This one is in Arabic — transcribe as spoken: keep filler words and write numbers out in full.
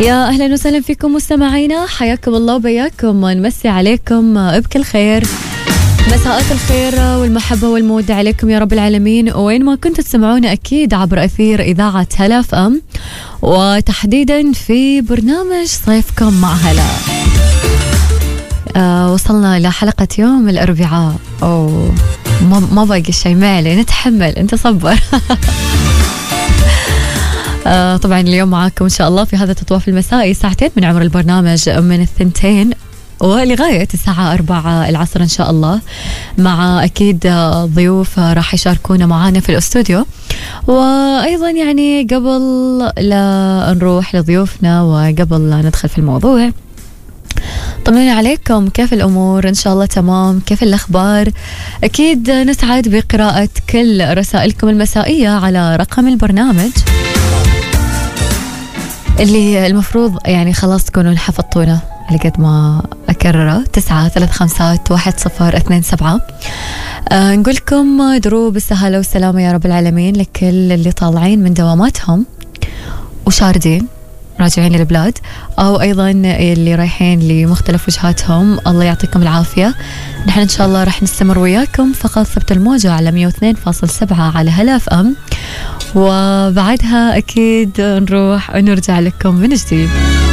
يا أهلا وسهلا فيكم مستمعينا، حياكم الله وبياكم، نمسي عليكم بكل خير، مساءات الخير والمحبة والمودة عليكم يا رب العالمين، وين ما كنتوا تسمعونا أكيد عبر أثير إذاعة هلا اف ام، وتحديدا في برنامج صيفكم مع هلا. آه وصلنا إلى حلقة يوم الأربعاء، أو ما, ما باقي شيء، ما عليه، نتحمل، انت صبر. آه طبعا اليوم معاكم إن شاء الله في هذا التطواف المسائي، ساعتين من عمر البرنامج من الثنتين ولغاية الساعة أربعة العصر إن شاء الله، مع أكيد ضيوف راح يشاركونا معانا في الأستوديو. وأيضا يعني قبل لا نروح لضيوفنا وقبل لا ندخل في الموضوع، طمنوني عليكم، كيف الأمور؟ إن شاء الله تمام، كيف الأخبار؟ أكيد نسعد بقراءة كل رسائلكم المسائية على رقم البرنامج اللي المفروض يعني خلاص تكونوا حفظتونا، اللي قد ما أكرره، تسعة ثلاث خمسات واحد صفر اثنين سبعة. أه نقولكم دروب السهالة والسلامة يا رب العالمين لكل اللي طالعين من دواماتهم وشاردين راجعين للبلاد، أو أيضا اللي رايحين لمختلف وجهاتهم، الله يعطيكم العافية. نحن إن شاء الله راح نستمر وياكم فقط ثبت الموجة على مية واثنين فاصل سبعة على هلا اف ام، وبعدها أكيد نروح ونرجع لكم من جديد.